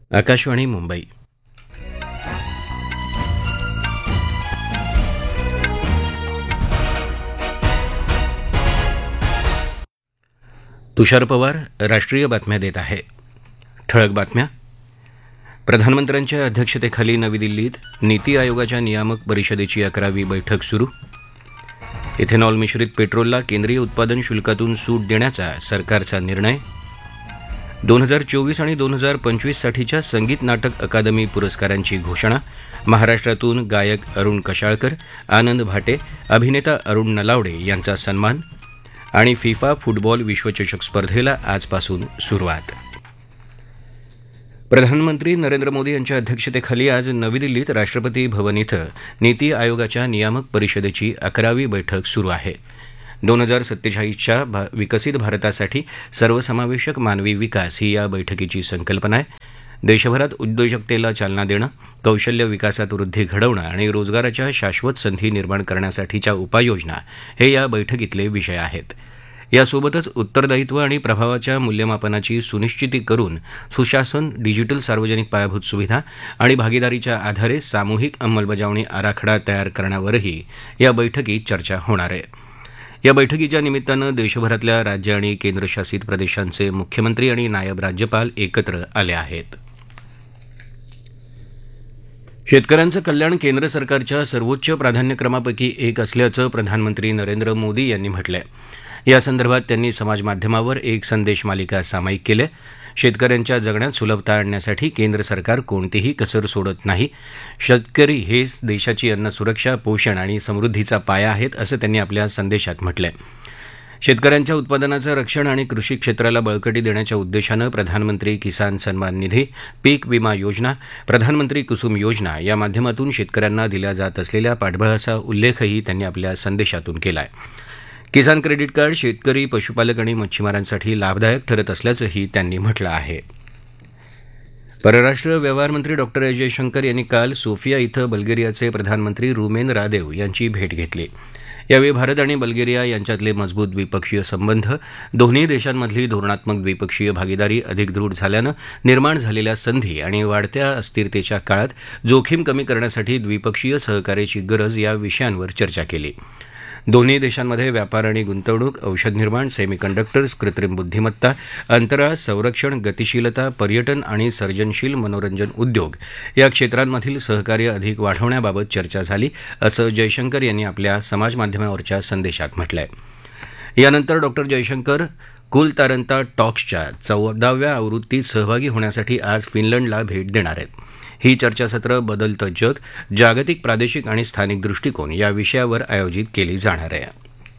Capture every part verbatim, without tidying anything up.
आकाशवाणी मुंबई. तुषार पवार राष्ट्रीय बातम्या देत आहे. ठळक बातम्या. प्रधानमंत्र्यांच्या अध्यक्षतेखाली नवी दिल्लीत नीती आयोगाच्या नियामक परिषदेची अकरावी बैठक सुरू. इथेनॉल मिश्रित पेट्रोलला केंद्रीय उत्पादन शुल्कातून सूट देण्याचा सरकारचा निर्णय. दोन हजार चोवीस आणि दोन हजार पंचवीससाठीच्या संगीत नाटक अकादमी पुरस्कारांची घोषणा. महाराष्ट्रातून गायक अरुण कशाळकर, आनंद भाटे, अभिनेता अरुण नलावडे यांचा सन्मान. आणि फिफा फुटबॉल विश्वचषक स्पर्धेला आजपासून सुरुवात. प्रधानमंत्री नरेंद्र मोदी यांच्या अध्यक्षतेखाली आज नवी दिल्लीत राष्ट्रपती भवन इथं नीती आयोगाच्या नियामक परिषदेची अकरावी बैठक सुरू आहे. दोन हजार सत्तेचाळीसच्या भा विकसित भारतासाठी सर्वसमावेशक मानवी विकास ही या बैठकीची संकल्पना आहे. देशभरात उद्योजकतेला चालना देणं, कौशल्य विकासात वृद्धी घडवणं आणि रोजगाराच्या शाश्वत संधी निर्माण करण्यासाठीच्या उपाययोजना हे या बैठकीतले विषय आहेत. यासोबतच उत्तरदायित्व आणि प्रभावाच्या मूल्यमापनाची सुनिश्चिती करून सुशासन, डिजिटल सार्वजनिक पायाभूत सुविधा आणि भागीदारीच्या आधारे सामूहिक अंमलबजावणी आराखडा तयार करण्यावरही या बैठकीत चर्चा होणार आहे. या बैठकीच्या निमित्तानं देशभरातल्या राज्य आणि केंद्रशासित प्रदेशांचे मुख्यमंत्री आणि नायब राज्यपाल एकत्र आले आहेत. शेतकऱ्यांचं कल्याण केंद्र सरकारच्या सर्वोच्च प्राधान्यक्रमापैकी एक असल्याचं प्रधानमंत्री नरेंद्र मोदी यांनी म्हटलंय. यासंदर्भात त्यांनी समाजमाध्यमावर एक संदेश मालिका सामायिक केली. शेतकऱ्यांच्या जगण्यात सुलभता आणण्यासाठी केंद्र सरकार कोणतीही कसर सोडत नाही. शेतकरी हेच देशाची अन्न सुरक्षा, पोषण आणि समृद्धीचा पाया आहेत, असं त्यांनी आपल्या संदेशात म्हटलंय. शेतकऱ्यांच्या उत्पादनाचं रक्षण आणि कृषी क्षेत्राला बळकटी देण्याच्या उद्देशानं प्रधानमंत्री किसान सन्मान निधी, पीक विमा योजना, प्रधानमंत्री कुसुम योजना या माध्यमातून शेतकऱ्यांना दिल्या जात असलेल्या पाठबळाचा उल्लेखही त्यांनी आपल्या संदेशातून केला आहे. किसान क्रेडिट कार्ड शेतकरी, पशुपालक आणि मच्छीमारांसाठी लाभदायक ठरत असल्याचंही त्यांनी म्हटलं आहे. परराष्ट्र व्यवहार मंत्री डॉक्टर एस जयशंकर यांनी काल सोफिया इथं बल्गेरियाचे प्रधानमंत्री रुमेन रादेव यांची भेट घेतली. यावेळी भारत आणि बल्गेरिया यांच्यातले मजबूत द्विपक्षीय संबंध, दोन्ही देशांमधली धोरणात्मक द्विपक्षीय भागीदारी अधिक दृढ झाल्यानं निर्माण झालेल्या संधी आणि वाढत्या अस्थिरतेच्या काळात जोखीम कमी करण्यासाठी द्विपक्षीय सहकार्याची गरज या विषयांवर चर्चा केली. दोन्ही देशांमध्ये व्यापार आणि गुंतवणूक, औषध निर्माण, सेमीकंडक्टर्स, कृत्रिम बुद्धिमत्ता, अंतराळ, संरक्षण, गतिशीलता, पर्यटन आणि सर्जनशील मनोरंजन उद्योग या क्षेत्रांमधील सहकार्य अधिक वाढवण्याबाबत चर्चा झाली, असं जयशंकर यांनी आपल्या समाजमाध्यमावरच्या संदेशात म्हटलंय. यानंतर डॉक्टर जयशंकर कुल तारंता टॉक्सच्या चौदाव्या आवृत्तीत सहभागी होण्यासाठी आज फिनलंडला भेट देणार आहेत. ही चर्चासत्र बदलतं जग, जागतिक, प्रादेशिक आणि स्थानिक दृष्टिकोन या विषयावर आयोजित केली जाणार आहे.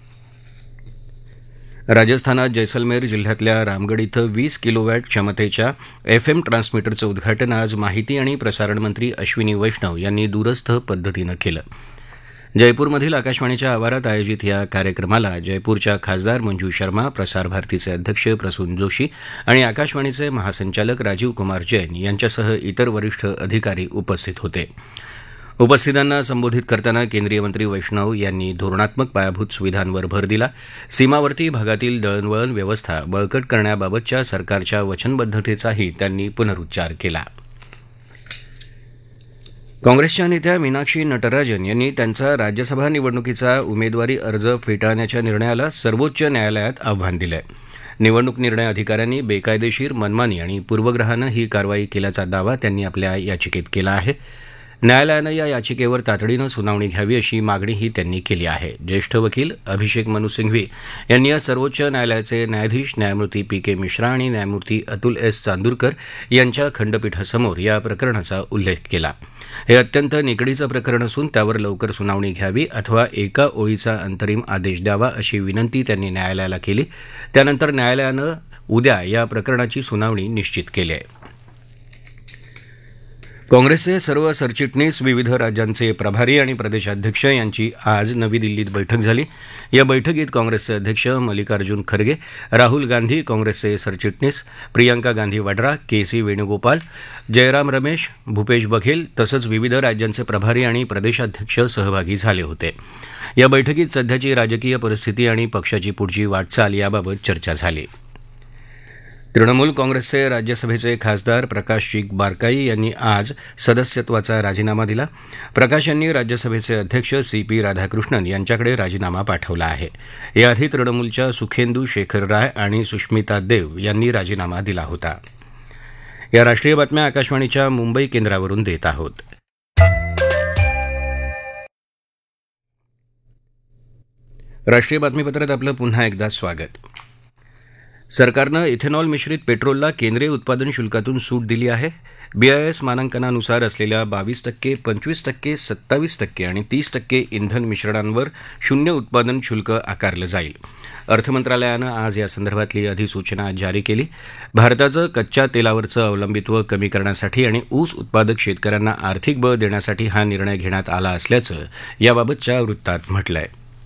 राजस्थानात जैसलमेर जिल्ह्यातल्या रामगड इथं वीस किलोवॅट क्षमतेच्या एफ एम ट्रान्समीटरचं उद्घाटन आज माहिती आणि प्रसारण मंत्री अश्विनी वैष्णव यांनी दूरस्थ पद्धतीनं केलं. जयपूरमधील आकाशवाणीच्या आवारात आयोजित या कार्यक्रमाला जयपूरच्या खासदार मंजू शर्मा, प्रसार भारतीचे अध्यक्ष प्रसून जोशी आणि आकाशवाणीचे महासंचालक राजीव कुमार जैन यांच्यासह इतर वरिष्ठ अधिकारी उपस्थित होते. उपस्थितांना संबोधित करताना केंद्रीय मंत्री वैष्णव यांनी धोरणात्मक पायाभूत सुविधांवर भर दिला. सीमावर्ती भागातील दळणवळण व्यवस्था बळकट करण्याबाबतच्या सरकारच्या वचनबद्धतेचाही त्यांनी पुनरुच्चार केला. काँग्रेसच्या नेत्या मीनाक्षी नटराजन यांनी त्यांचा राज्यसभा निवडणुकीचा उमेदवारी अर्ज फेटाळण्याच्या निर्णयाला सर्वोच्च न्यायालयात आव्हान दिलंय. निवडणूक निर्णय अधिकाऱ्यांनी बेकायदेशीर, मनमानी आणि पूर्वग्रहानं ही कारवाई केल्याचा दावा त्यांनी आपल्या याचिकेत केला आहे. न्यायालयानं या याचिकेवर तातडीनं सुनावणी घ्यावी अशी मागणीही त्यांनी केली आहे. ज्येष्ठ वकील अभिषेक मनु सिंघवी यांनी आज सर्वोच्च न्यायालयाचे न्यायाधीश न्यायमूर्ती पी के मिश्रा आणि न्यायमूर्ती अतुल एस चांदूरकर यांच्या खंडपीठासमोर या प्रकरणाचा उल्लेख केला. हे अत्यंत निकडीचं प्रकरण असून त्यावर लवकर सुनावणी घ्यावी अथवा एका ओळीचा अंतरिम आदेश द्यावा अशी विनंती त्यांनी न्यायालयाला केली. त्यानंतर न्यायालयानं उद्या या प्रकरणाची सुनावणी निश्चित केली आहे. काँग्रेसचे सर्व सरचिटणीस, विविध राज्यांचे प्रभारी आणि प्रदेशाध्यक्ष यांची आज नवी दिल्लीत बैठक झाली. या बैठकीत काँग्रेसचे अध्यक्ष मल्लिकार्जुन खरगे, राहुल गांधी, काँग्रेसचे सरचिटणीस प्रियंका गांधी वड्रा, के सी वेणुगोपाल, जयराम रमेश, भूपेश बघेल तसंच विविध राज्यांचे प्रभारी आणि प्रदेशाध्यक्ष सहभागी झाले होते. या बैठकीत सध्याची राजकीय परिस्थिती आणि पक्षाची पुढची वाटचाल याबाबत चर्चा झाली. तृणमूल काँग्रेसचे राज्यसभेचे खासदार प्रकाश बारकाई यांनी आज सदस्यत्वाचा राजीनामा दिला. प्रकाश यांनी राज्यसभेचे अध्यक्ष सी पी राधाकृष्णन यांच्याकडे राजीनामा पाठवला आहे. याआधी तृणमूलच्या सुखेंदू शेखर राय आणि सुष्मिता देव यांनी राजीनामा दिला होता. या राष्ट्रीय बातम्या आकाशवाणीच्या मुंबई केंद्रावरून देत आहोत. राष्ट्रीय बातमीपत्रात आपलं पुन्हा एकदा स्वागत. सरकारनं इथेनॉल मिश्रित पेट्रोलला केंद्रीय उत्पादन शुल्कातून सूट दिली आहे. बीआयएस मानांकनानुसार असलेल्या बावीस टक्के पंचवीस टक्के सत्तावीस टक्के आणि तीस टक्के इंधन मिश्रणांवर शून्य उत्पादन शुल्क आकारलं जाईल. अर्थमंत्रालयानं आज यासंदर्भातली अधिसूचना जारी केली. भारताचं कच्च्या तेलावरचं अवलंबित्व कमी करण्यासाठी आणि ऊस उत्पादक शेतकऱ्यांना आर्थिक बळ देण्यासाठी हा निर्णय घेण्यात आला असल्याचं याबाबतच्या वृत्तात म्हटलंय.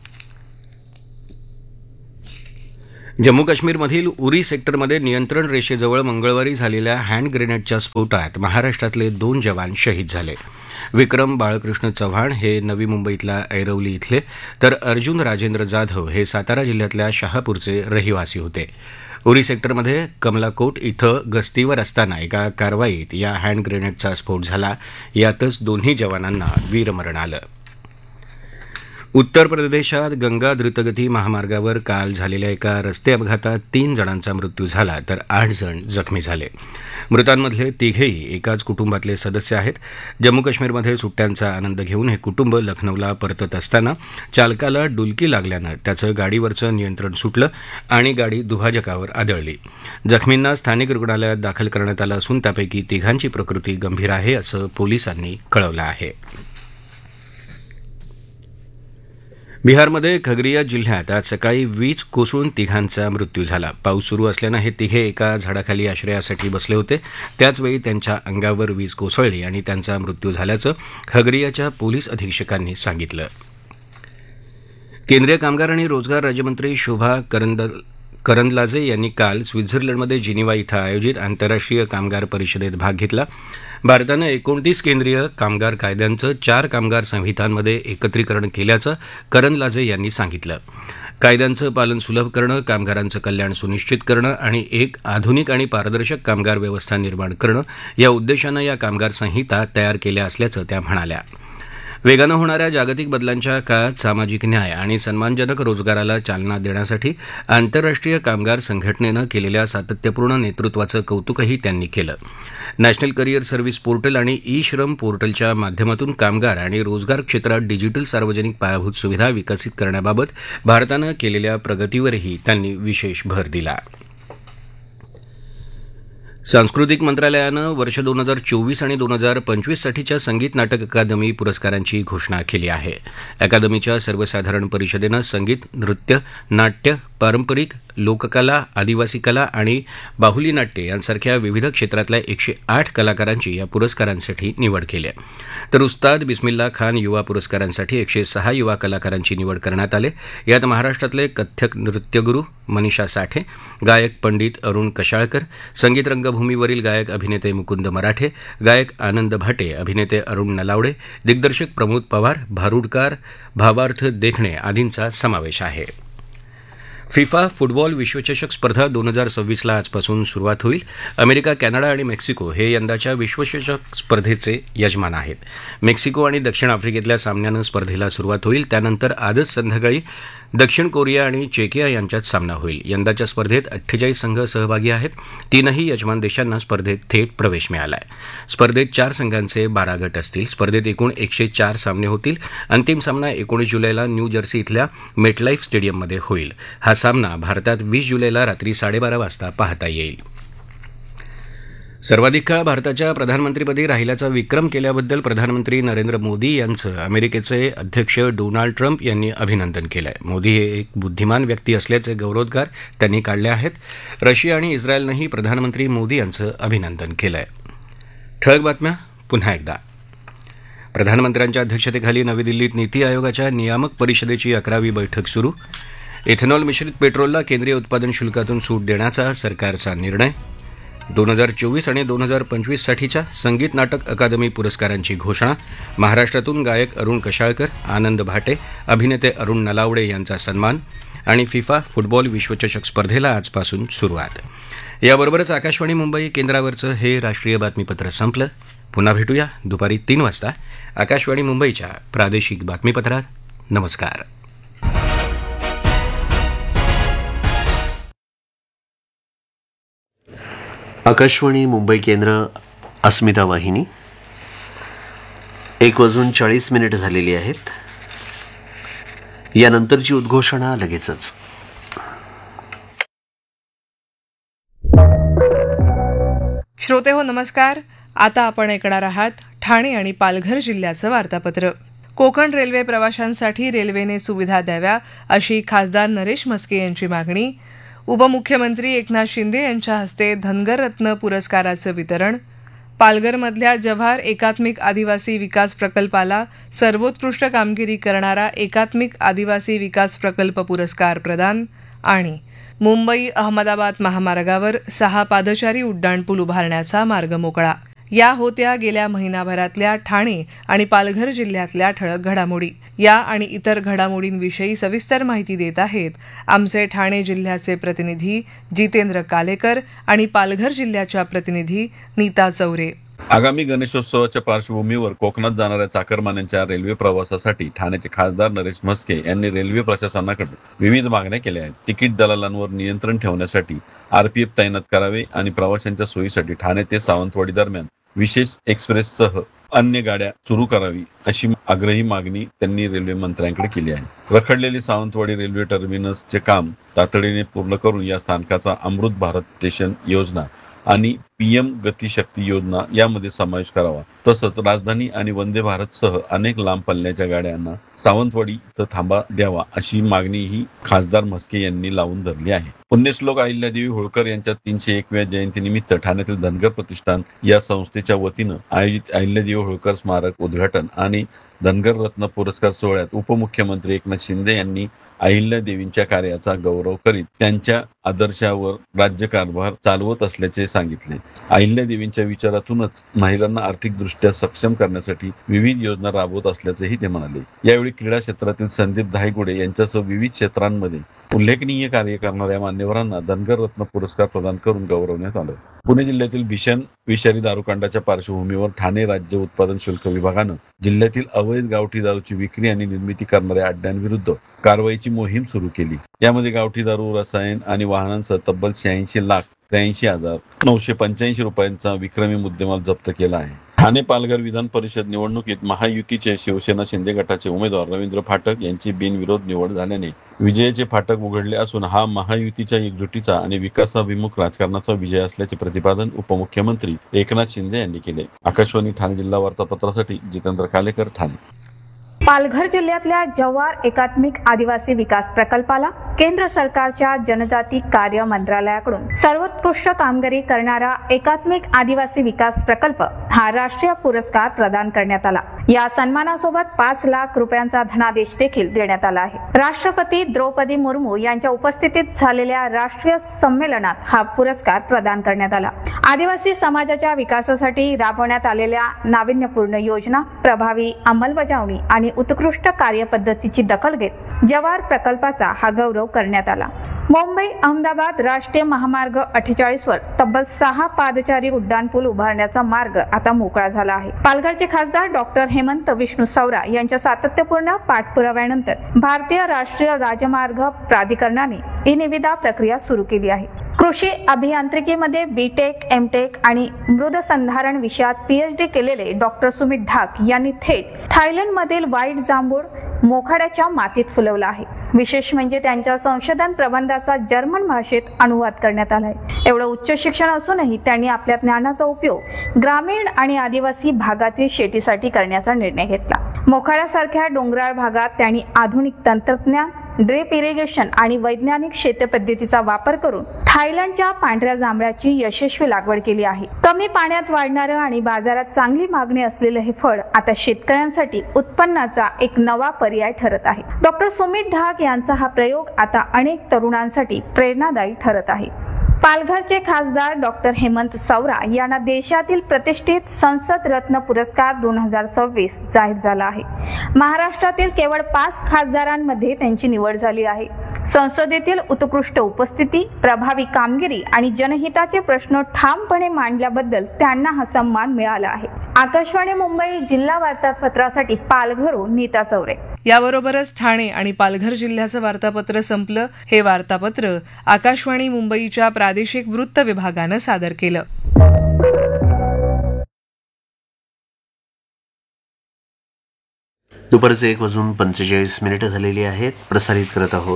जम्मू काश्मीरमधील उरी सेक्टरमध्ये नियंत्रण रेषेजवळ मंगळवारी झालेल्या हँड ग्रेनेडच्या स्फोटात महाराष्ट्रातले दोन जवान शहीद झाले. विक्रम बाळकृष्ण चव्हाण हे नवी मुंबईतल्या ऐरवली इथले तर अर्जुन राजेंद्र जाधव हे सातारा जिल्ह्यातल्या शहापूरचे रहिवासी होते. उरी सेक्टरमध्ये कमलाकोट इथं गस्तीवर असताना एका कारवाईत या हँड ग्रेनेडचा स्फोट झाला. यातच दोन्ही जवानांना वीरमरण आलं. उत्तर प्रदेशात गंगा द्रुतगती महामार्गावर काल झालेल्या एका रस्ते अपघातात तीन जणांचा मृत्यू झाला तर आठ जण जखमी झाले. मृतांमधले तिघेही एकाच कुटुंबातले सदस्य आहेत. जम्मू काश्मीरमध्ये सुट्ट्यांचा आनंद घेऊन हे कुटुंब लखनौला परतत असताना चालकाला डुलकी लागल्यानं त्याचं गाडीवरचं नियंत्रण सुटलं आणि गाडी दुभाजकावर आदळली. जखमींना स्थानिक रुग्णालयात दाखल करण्यात आलं असून त्यापैकी तिघांची प्रकृती गंभीर आहे असं पोलिसांनी कळवलं आहे. बिहारमध्ये खगरिया जिल्ह्यात आज सकाळी वीज कोसळून तिघांचा मृत्यू झाला. पाऊस सुरू असल्यानं हे तिघे एका झाडाखाली आश्रयासाठी बसले होते. त्याचवेळी त्यांच्या अंगावर वीज कोसळली आणि त्यांचा मृत्यू झाल्याचं खगरियाच्या पोलीस अधीक्षकांनी सांगितलं. केंद्रीय कामगार आणि रोजगार राज्यमंत्री शोभा करंदलाजे यांनी काल स्वित्झर्लंडमध्ये जिनिव्हा इथं आयोजित आंतरराष्ट्रीय कामगार परिषदेत भाग घेतला. भारतानं एकोणतीस केंद्रीय कामगार कायद्यांचं चार कामगार संहितांमध्ये एकत्रीकरण केल्याचं करंदलाजे यांनी सांगितलं. कायद्यांचं पालन सुलभ करणं, कामगारांचं कल्याण सुनिश्चित करणं आणि एक आधुनिक आणि पारदर्शक कामगार व्यवस्था निर्माण करणं या उद्देशानं या कामगार संहिता तयार केल्या असल्याचं त्या म्हणाल्या. वेगानं होणाऱ्या जागतिक बदलांच्या काळात सामाजिक न्याय आणि सन्मानजनक रोजगाराला चालना देण्यासाठी आंतरराष्ट्रीय कामगार संघटनेनं केलेल्या सातत्यपूर्ण नेतृत्वाचं कौतुकही त्यांनी केलं. नॅशनल करिअर सर्व्हिस पोर्टल आणि ई श्रम पोर्टलच्या माध्यमातून कामगार आणि रोजगार क्षेत्रात डिजिटल सार्वजनिक पायाभूत सुविधा विकसित करण्याबाबत भारतानं केलेल्या प्रगतीवरही त्यांनी विशेष भर दिला. सांस्कृतिक मंत्रालयानं वर्ष दोन हजार चोवीस आणि दोन हजार पंचवीससाठीच्या संगीत नाटक अकादमी पुरस्कारांची घोषणा केली आहे. अकादमीच्या सर्वसाधारण परिषदेनं संगीत, नृत्य, नाट्य, पारंपरिक, लोककला, आदिवासी कला आणि बाहुली नाट्य यांसारख्या विविध क्षेत्रातल्या एकशे आठ कलाकारांची या पुरस्कारांसाठी निवड केली आहे. तर उस्ताद बिस्मिल्ला खान युवा पुरस्कारांसाठी एकशे सहा युवा कलाकारांची निवड करण्यात आली. यात महाराष्ट्रातले कथ्थक नृत्यगुरू मनीषा साठे, गायक पंडित अरुण कशाळकर, संगीत रंगभूमीवरील गायक अभिनेते मुकुंद मराठे, गायक आनंद भाटे, अभिनेते अरुण नलावडे, दिग्दर्शक प्रमोद पवार, भारुडकार, भावार्थ देखणे आदींचा समावेश आहे. फिफा फुटबॉल विश्वचषक स्पर्धा दोन हजार सव्वीसला आजपासून सुरुवात होईल. अमेरिका, कॅनडा आणि मेक्सिको हे यंदाच्या विश्वचषक स्पर्धेचे यजमान आहेत. मेक्सिको आणि दक्षिण आफ्रिकेतल्या सामन्यानं स्पर्धेला सुरुवात होईल. त्यानंतर आजच संध्याकाळी दक्षिण कोरिया आणि चेकिया यांच्यात सामना होईल. यंदाच्या स्पर्धेत अठ्ठेचाळीस संघ सहभागी आहेत. तीनही यजमान देशांना स्पर्धेत थेट प्रवेश मिळाला आहे. स्पर्धेत चार संघांचे बारा गट असतील. स्पर्धेत एकूण एकशे चार सामने होतील. अंतिम सामना एकोणीस जुलैला न्यू जर्सी इथल्या मेटलाईफ स्टेडियममध्ये होईल. हा सामना भारतात वीस जुलैला रात्री साडेबारा वाजता पाहता येईल. सर्वाधिक काळ भारताच्या प्रधानमंत्रीपदी राहिल्याचा विक्रम केल्याबद्दल प्रधानमंत्री नरेंद्र मोदी यांचं अमेरिकेचे अध्यक्ष डोनाल्ड ट्रम्प यांनी अभिनंदन केलं आहे. मोदी हे एक बुद्धिमान व्यक्ती असल्याचे गौरवोद्गार त्यांनी काढले आहेत. रशिया आणि इस्रायलनंही प्रधानमंत्री मोदी यांचं अभिनंदन केलं आहे. ठळक बातम्या पुन्हा एकदा. प्रधानमंत्र्यांच्या अध्यक्षतेखाली नवी दिल्लीत नीती आयोगाच्या नियामक परिषदेची अकरावी बैठक सुरू. इथेनॉल मिश्रित पेट्रोलला केंद्रीय उत्पादन शुल्कातून सूट देण्याचा सरकारचा निर्णय. दोन हजार चोवीस आणि दोन हजार पंचवीससाठीच्या संगीत नाटक अकादमी पुरस्कारांची घोषणा. महाराष्ट्रातून गायक अरुण कशाळकर, आनंद भाटे, अभिनेते अरुण नलावडे यांचा सन्मान. आणि फिफा फुटबॉल विश्वचषक स्पर्धेला आजपासून सुरुवात. याबरोबरच आकाशवाणी मुंबई केंद्रावरचं हे राष्ट्रीय बातमीपत्र संपलं. पुन्हा भेटूया दुपारी तीन वाजता आकाशवाणी मुंबईच्या प्रादेशिक बातमीपत्रात. नमस्कार. आकाशवाणी मुंबई केंद्र, अस्मिता वाहिनी. एक वाजून चाळीस मिनिट झालेली आहेत. यानंतरची उद्घोषणा लगेचच. श्रोते हो नमस्कार. आता आपण ऐकणार आहात ठाणे आणि पालघर जिल्ह्याचं वार्तापत्र. कोकण रेल्वे प्रवाशांसाठी रेल्वेने सुविधा द्याव्या अशी खासदार नरेश म्हस्के यांची मागणी. उपमुख्यमंत्री एकनाथ शिंदे यांच्या हस्ते धनगर रत्न पुरस्काराचं वितरण. पालघरमधल्या जव्हार एकात्मिक आदिवासी विकास प्रकल्पाला सर्वोत्कृष्ट कामगिरी करणारा एकात्मिक आदिवासी विकास प्रकल्प पुरस्कार प्रदान. आणि मुंबई अहमदाबाद महामार्गावर सहा पादचारी उड्डाणपूल उभारण्याचा मार्ग मोकळा. या होत्या गेल्या महिनाभरातल्या ठाणे आणि पालघर जिल्ह्यातल्या ठळक घडामोडी. या आणि इतर घडामोडींविषयी सविस्तर माहिती देत आहेत आमचे ठाणे जिल्ह्याचे प्रतिनिधी जितेंद्र कालेकर आणि पालघर जिल्ह्याच्या प्रतिनिधी नीता चौरे. आगामी गणेशोत्सवाच्या पार्श्वभूमीवर कोकणात जाणाऱ्या चाकरमान्यांच्या रेल्वे प्रवासासाठी ठाण्याचे खासदार नरेश म्हस्के यांनी रेल्वे प्रशासनाकडे विविध मागण्या केल्या आहेत. तिकीट दलालांवर नियंत्रण ठेवण्यासाठी आरपीएफ तैनात करावे आणि प्रवाशांच्या सोयीसाठी ठाणे ते सावंतवाडी दरम्यान विशेष एक्सप्रेससह अन्य गाड्या सुरू करावी अशी आग्रही मागणी त्यांनी रेल्वे मंत्र्यांकडे केली आहे. रखडलेली सावंतवाडी रेल्वे टर्मिनसचे काम तातडीने पूर्ण करून या स्थानकाचा अमृत भारत स्टेशन योजना आणि पीएम गतिशक्ती योजना यामध्ये समावेश करावा. तसंच राजधानी आणि वंदे भारत सह अनेक लांब पल्ल्याच्या गाड्यांना सावंतवाडी इथं थांबा द्यावा अशी मागणीही खासदार म्हस्के यांनी लावून धरली आहे. पुण्यश्लोक अहिल्यादेवी होळकर यांच्या तीनशे एकव्या जयंतीनिमित्त ठाण्यातील धनगर प्रतिष्ठान या संस्थेच्या वतीनं आयोजित अहिल्यादेवी होळकर स्मारक उद्घाटन आणि धनगर रत्न पुरस्कार सोहळ्यात उपमुख्यमंत्री एकनाथ शिंदे यांनी अहिल्यादेवींच्या कार्याचा गौरव करीत त्यांच्या आदर्शावर राज्यकारभार चालवत असल्याचे सांगितले. अहिल्यादेवींच्या विचारातूनच महिलांना आर्थिकदृष्ट्या सक्षम करण्यासाठी विविध योजना राबवत असल्याचेही ते म्हणाले. यावेळी क्रीडा क्षेत्रातील संदीप धायगुडे यांच्यासह विविध क्षेत्रांमध्ये उल्लेखनीय कार्य करणाऱ्या मान्यवरांना धनगर रत्न पुरस्कार प्रदान करून गौरवण्यात आलं. पुणे जिल्ह्यातील भीषण विषारी दारूकांडाच्या पार्श्वभूमीवर ठाणे राज्य उत्पादन शुल्क विभागानं जिल्ह्यातील अवैध गावठी दारूची विक्री आणि निर्मिती करणाऱ्या अड्ड्यांविरुद्ध कारवाईची मोहीम सुरू केली. यामध्ये गावठी दारू, रसायन आणि वाहनांसह तब्बल शहाऐंशी लाख त्र्याऐंशी हजार नऊशे पंच्याऐंशी रुपयांचा विक्रमी मुद्देमाल जप्त केला आहे. ठाणे पालघर विधान परिषद निवडणुकीत महायुतीचे शिवसेना शिंदे गटाचे उमेदवार रवींद्र फाटक यांची बिनविरोध निवड झाल्याने विजयाचे फाटक उघडले असून हा महायुतीच्या एकजुटीचा आणि विकासाभिमुख राजकारणाचा विजय असल्याचे प्रतिपादन उपमुख्यमंत्री एकनाथ शिंदे यांनी केले. आकाशवाणी ठाणे जिल्हा वार्तापत्रासाठी जितेंद्र कालेकर, ठाणे. पालघर जिल्ह्यातल्या जव्हार एकात्मिक आदिवासी विकास प्रकल्पाला केंद्र सरकारच्या जनजाती कार्य मंत्रालयाकडून सर्वोत्कृष्ट कामगिरी करणारा एकात्मिक आदिवासी विकास प्रकल्प हा राष्ट्रीय पुरस्कार प्रदान करण्यात आला. या सन्मानासोबत पाच लाख रुपयांचा धनादेश देखील देण्यात आला आहे. राष्ट्रपती द्रौपदी मुर्मू यांच्या उपस्थितीत झालेल्या राष्ट्रीय संमेलनात हा पुरस्कार प्रदान करण्यात आला. आदिवासी समाजाच्या विकासासाठी राबवण्यात आलेल्या नाविन्यपूर्ण योजना, प्रभावी अंमलबजावणी आणि उत्कृष्ट कार्यपद्धतीची दखल घेत जव्हार प्रकल्पाचा हा गौरव करण्यात आला. मुंबई अहमदाबाद राष्ट्रीय महामार्ग अठ्ठेचाळीस वर तब्बल सहा पादचारी उड्डाणपूल उभारण्याचा मार्ग आता मोकळा झाला आहे. पालघरचे खासदार डॉक्टर हेमंत विष्णू सवरा यांच्या सातत्यपूर्ण पाठपुराव्यानंतर भारतीय राष्ट्रीय राजमार्ग प्राधिकरणाने ही निविदा प्रक्रिया सुरू केली आहे. कृषी अभियांत्रिकीमध्ये बीटेक, एमटेक आणि मृदसंधारण विषयात पीएचडी केलेले डॉक्टर सुमित ढाक यांनी थेट थायलंडमधील व्हाईट जांभूळ मोखाड्याच्या मातीत फुलवला आहे. विशेष म्हणजे त्यांच्या संशोधन प्रबंधाचा जर्मन भाषेत अनुवाद करण्यात आला आहे. एवढं उच्च शिक्षण असूनही त्यांनी आपल्या ज्ञानाचा उपयोग ग्रामीण आणि आदिवासी भागातील शेतीसाठी करण्याचा निर्णय घेतला. मोखाड्यासारख्या डोंगराळ भागात त्यांनी आधुनिक तंत्रज्ञान, ड्रिप इरिगेशन आणि वैज्ञानिक शेतपद्धतीचा वापर करून थायलंडच्या पांढऱ्या जांभळाची यशस्वी लागवड केली आहे. कमी पाण्यात वाढणारं आणि बाजारात चांगली मागणी असलेलं हे फळ आता शेतकऱ्यांसाठी उत्पन्नाचा एक नवा पर्याय ठरत आहे. डॉक्टर सुमित ढाक यांचा हा प्रयोग आता अनेक तरुणांसाठी प्रेरणादायी ठरत आहे. पालघरचे खासदार डॉक्टर हेमंत सवरा यांना देशातील प्रतिष्ठित संसद रत्न पुरस्कार दोन हजार सव्वीस जाहीर झाला आहे. महाराष्ट्रातील केवळ पाच खासदारांमध्ये त्यांची निवड झाली आहे. संसदेतील उत्कृष्ट उपस्थिती, प्रभावी कामगिरी आणि जनहिताचे प्रश्न ठामपणे मांडल्याबद्दल त्यांना हा सन्मान मिळाला आहे. आकाशवाणी मुंबई जिल्हा वार्तापत्रासाठी पालघरहून नीता चौरे. याबरोबरच ठाणे आणि पालघर जिल्ह्याचं वार्तापत्र संपलं. हे वार्तापत्र आकाशवाणी मुंबईच्या प्रादेशिक वृत्त विभागानं सादर केलं. दुपारचे एक वाजून पंचेचाळीस मिनिटं झालेली आहेत. प्रसारित करत आहोत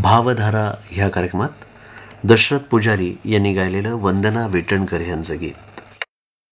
भावधारा ह्या कार्यक्रमात दशरथ पुजारी यांनी गायलेलं वंदना वेटणकर यांचं गीत.